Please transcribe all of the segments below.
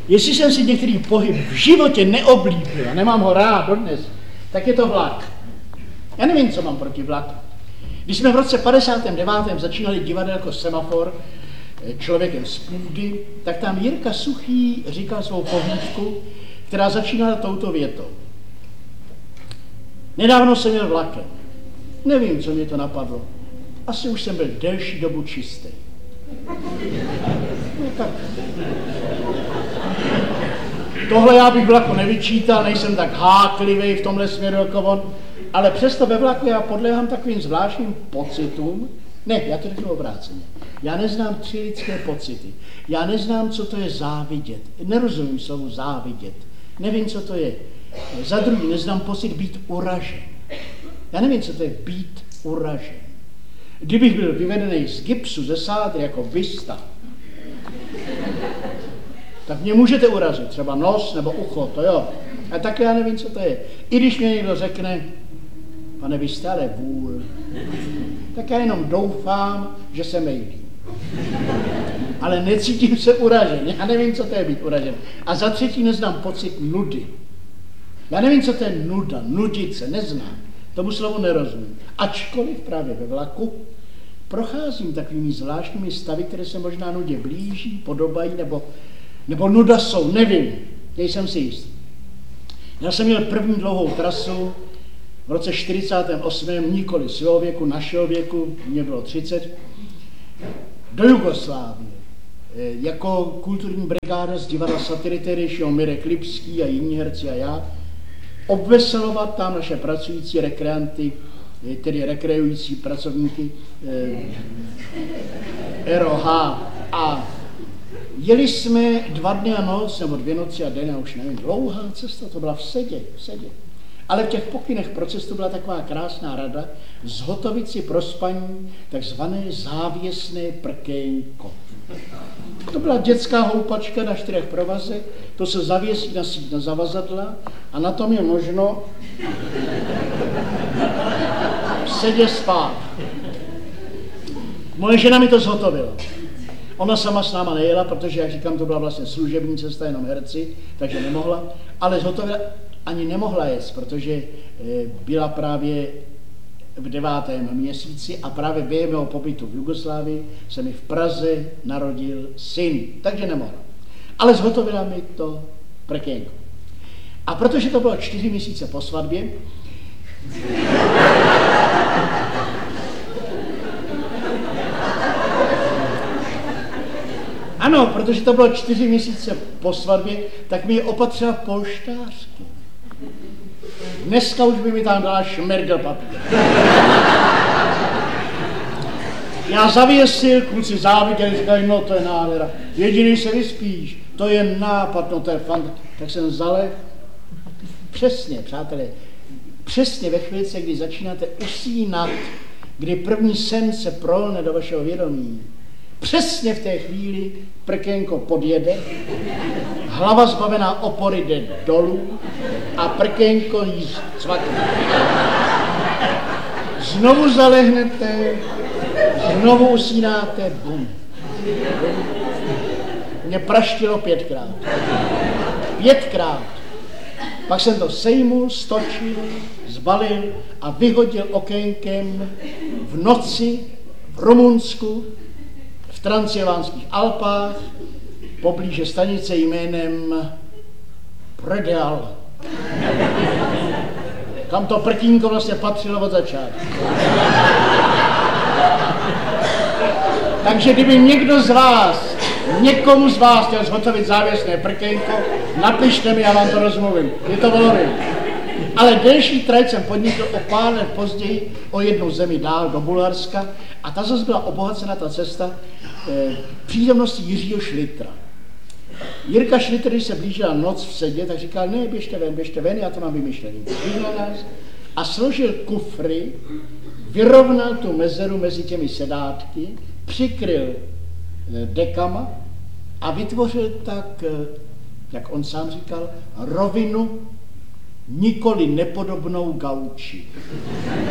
Jestli jsem si některý pohyb v životě neoblíbil a nemám ho rád dodnes, tak je to vlak. Já nevím, co mám proti vlaku. Když jsme v roce 59. začínali divadelko Semafor Člověkem z půdy, tak tam Jirka Suchý říkal svou povídku, která začínala touto větou. Nedávno jsem jel vlakem. Nevím, co mě to napadlo. Asi už jsem byl delší dobu čistý. No tak. Tohle já bych vlaku nevyčítal, nejsem tak háklivý v tomhle směru jako on, ale přesto ve vlaku já podléhám takovým zvláštním pocitům. Ne, já to řeknu obráceně. Já neznám 3 lidské pocity. Já neznám, co to je závidět. Nerozumím slovu závidět. Nevím, co to je. Za druhý, neznám pocit být uražen. Já nevím, co to je být uražen. Kdybych byl vyvedený z gipsu, ze sádry, jako Vista, tak mě můžete urazit, třeba nos nebo ucho, to jo. A tak já nevím, co to je. I když mě někdo řekne, pane, vy jste ale vůl, tak já jenom doufám, že se mejlí. Ale necítím se uražen, já nevím, co to je být uražen. A za třetí neznám pocit nudy. Já nevím, co to je nuda, nudit se, neznám. Tomu slovu nerozumím. Ačkoliv právě ve vlaku procházím takovými zvláštními stavy, které se možná nudě blíží, podobají, nebo nuda jsou, nevím, nejsem si jist. Já jsem měl první dlouhou trasu v roce 48. nikoli svého věku, našeho věku, mě bylo 30, do Jugoslávie. Jako kulturní brigáda z divadla Satyry šel Mirek Lipský a jiní herci a já obveselovat tam naše pracující rekreanty, tedy rekreující pracovníky ROH. A jeli jsme 2 dny a noc, nebo 2 noci a den, já už nevím, dlouhá cesta, to byla v sedě. Ale v těch pokynech pro cestu byla taková krásná rada zhotovit si pro spaní takzvané závěsné prkénko. To byla dětská houpačka na 4 provazech, to se zavěsí na zavazadla a na tom je možno v sedě spát. Moje žena mi to zhotovila. Ona sama s náma nejela, protože, jak říkám, to byla vlastně služební cesta, jenom herci, takže nemohla, ale zhotovila, ani nemohla jet, protože byla právě v 9. měsíci a právě během mého pobytu v Jugoslávii se mi v Praze narodil syn, takže nemohla. Ale zhotovila mi to prkénko. A protože to bylo 4 měsíce po svatbě, ano, protože to bylo 4 měsíce po svatbě, tak mi je opatřila polštářky. Dneska už by mi tam dala šmergel papír. Já zavěsil, kluci záviděli, říkají, no to je nádhera. Jediný se vyspíš, to je nápad, no to je fant. Tak jsem zalehl. Přesně, přátelé, přesně ve chvíli, kdy začínáte usínat, kdy první sen se prolne do vašeho vědomí. Přesně v té chvíli prkénko podjede, hlava zbavená opory jde dolů a prkénko jí cvakne. Znovu zalehnete, znovu usínáte, bum. Mě praštilo 5krát. 5krát. Pak jsem to sejmul, stočil, zbalil a vyhodil okénkem v noci v Rumunsku, v Transylvánských Alpách, poblíže stanice jménem Predeal, kam to prkínko vlastně patřilo od začátku. Takže kdyby někdo z vás, někomu z vás chtěl zhotovit závěsné prkénko, napište mi, já vám to rozmluvím. Je to volový. Ale delší trať jsem podnikl o pár let později o 1 zemi dál do Bulharska a ta zase byla obohacena, ta cesta, přítomností Jiřího Šlitra. Jirka Šlitr, když se blížila noc v sedě, tak říkal, ne, běžte ven, já to mám vymyšlený. Přišel nás a složil kufry, vyrovnal tu mezeru mezi těmi sedátky, přikryl dekama a vytvořil tak, jak on sám říkal, rovinu nikoli nepodobnou gauči.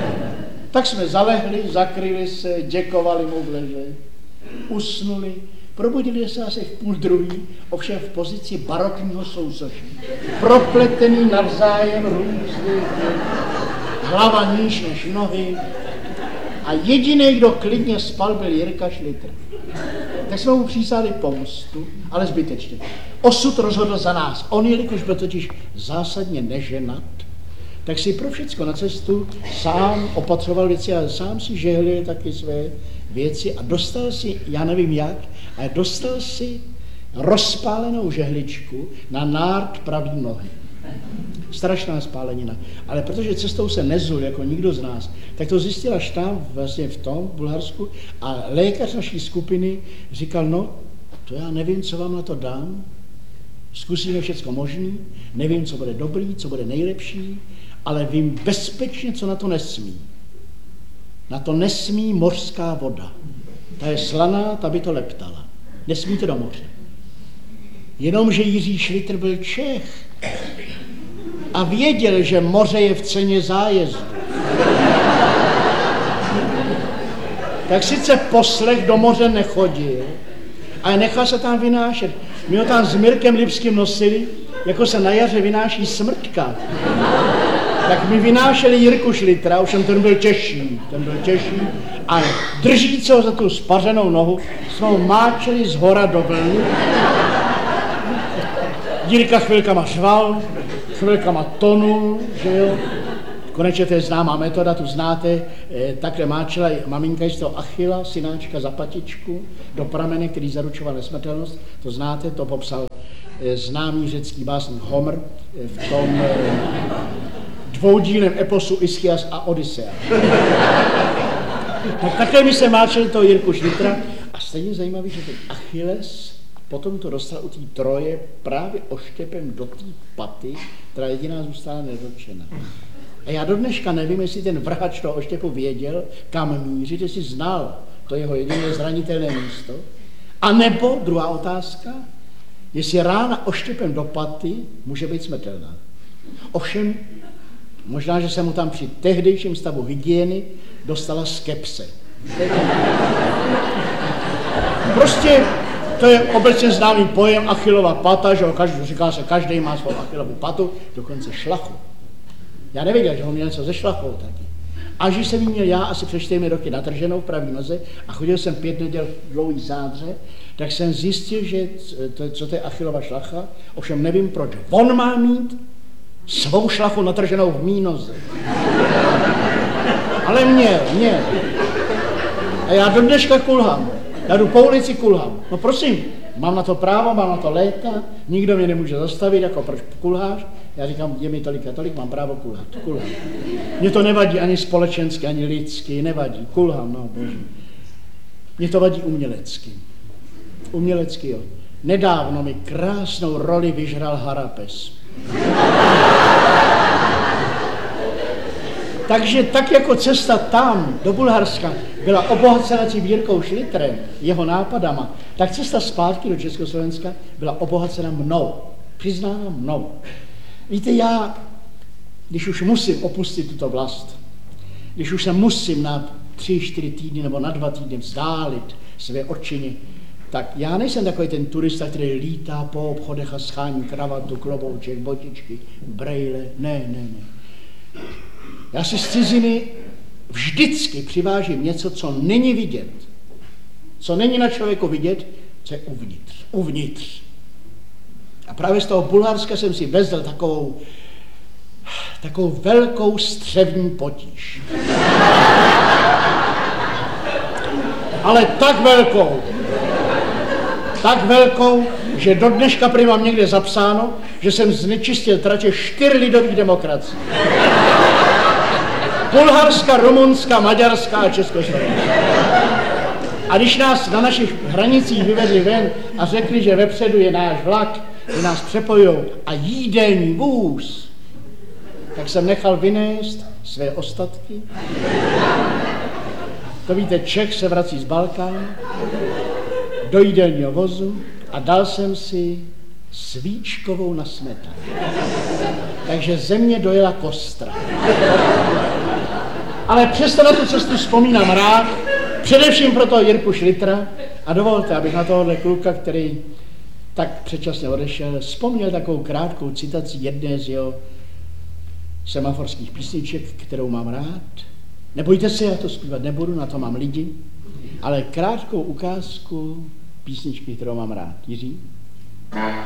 Tak jsme zalehli, zakryli se, děkovali mu v leže, usnuli, Probudili se asi v 1:30, ovšem v pozici barokního sousoší. Propletený navzájem různý, hlava níž než nohy. A jediný, kdo klidně spal, byl Jirka Šlitr. Tak jsme mu přísali pomstu, ale zbytečně. Osud rozhodl za nás. On, jelikož byl totiž zásadně neženat, tak si pro všecko na cestu sám opatřoval věci a sám si žehlil taky své věci a dostal si, já nevím jak, ale dostal si rozpálenou žehličku na nárt pravý nohy. Strašná spálenina. Ale protože cestou se nezul jako nikdo z nás, tak to zjistil až tam, vlastně v tom, v Bulharsku, a lékař naší skupiny říkal, no, to já nevím, co vám na to dám, zkusíme všecko možný, nevím, co bude dobrý, co bude nejlepší, ale vím bezpečně, co na to nesmí. Na to nesmí mořská voda. Ta je slaná, ta by to leptala. Nesmíte do moře. Jenomže Jiří Šlitr byl Čech a věděl, že moře je v ceně zájezdu. Tak sice poslech do moře nechodil, ale nechal se tam vynášet. My ho tam s Mirkem Lipským nosili, jako se na jaře vynáší smrtka. Tak mi vynášeli Jirku Šlitra, ovšem ten byl těžší, a držíc ho za tu spařenou nohu, jsme ho máčeli z hora do vlny. Jirka chvilkama řval, chvilkama tonul, že jo. Konečně to je známá metoda, tu znáte, takhle máčela maminka z toho Achila, synáčka za patičku, do pramene, který zaručoval nesmrtelnost, to znáte, to popsal známý řecký básník Homer v tom dvoudílném eposu Ischias a Odyssea. Tak takhle mi se máčeli toho Jirku Šlitra a stejně zajímavý, že ten Achilles potom to dostal u té Troje právě oštěpem do té paty, která jediná zůstala nedotčena. A já do dneška nevím, jestli ten vrhač toho oštěpu věděl, kam mířit, jestli znal to jeho jediné zranitelné místo. A nebo, druhá otázka, jestli rána oštěpem do paty může být smrtelná. Ovšem, možná, že se mu tam při tehdejším stavu hygieny dostala skepse. Prostě to je obecně známý pojem Achillova pata, že říká se, každý má svou Achillovu patu, dokonce šlachu. Já nevěděl, že on měl něco se šlachou taky. Až když jsem ji měl já asi před 4 roky natrženou v pravý noze a chodil jsem 5 neděl v dlouhý zádře, tak jsem zjistil, že co to je Achillova šlacha, ovšem nevím proč. On má mít svou šlachu natrženou v mý noze. Ale měl. A já do dneška kulhám. Já jdu po ulici, kulhám. No prosím, mám na to právo, mám na to léta, nikdo mě nemůže zastavit, jako proč kulháš. Já říkám, je mi tolik a tolik, mám právo kulhat. Mně to nevadí ani společensky, ani lidsky, nevadí. Kulhám, no bože. Mně to vadí umělecky. Umělecky, jo. Nedávno mi krásnou roli vyžral Harapes. Takže tak jako cesta tam, do Bulharska, byla obohacena tím Jirkou Šlitrem, jeho nápadama, tak cesta zpátky do Československa byla obohacena mnou. Přiznána mnou. Víte, já, když už musím opustit tuto vlast, když už se musím na 3-4 týdny nebo na 2 týdny vzdálit své odčině, tak já nejsem takový ten turista, který lítá po obchodech a schání kravatu, klobouček, botičky, brejle. Ne. Já si z ciziny vždycky přivážím něco, co není vidět. Co není na člověku vidět, co je uvnitř. A právě z toho Bulharska jsem si vezl takovou velkou střevní potíž. Ale tak velkou, že do dneška prý mám někde zapsáno, že jsem znečistil tratě 4 lidových demokracií. Bulharska, Rumunska, Maďarska a Československa. A když nás na našich hranicích vyvezli ven a řekli, že vepředu je náš vlak, že nás přepojou a jídelní vůz, tak jsem nechal vynést své ostatky. To víte, Čech se vrací z Balkánu do jídelního vozu a dal jsem si svíčkovou na smetanu. Takže země dojela kostra. Ale přesto na tu cestu vzpomínám rád, především pro toho Jirku Šlitra A dovolte, abych na tohohle kluka, který tak předčasně odešel, vzpomněl takovou krátkou citaci jedné z jeho semaforských písniček, kterou mám rád. Nebojte se, já to zpívat nebudu, na to mám lidi, ale krátkou ukázku písničky, kterou mám rád. Jiří?